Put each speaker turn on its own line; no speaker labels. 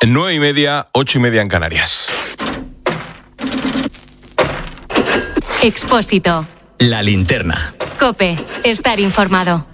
9:30, 8:30 en Canarias.
Expósito.
La linterna.
COPE. Estar informado.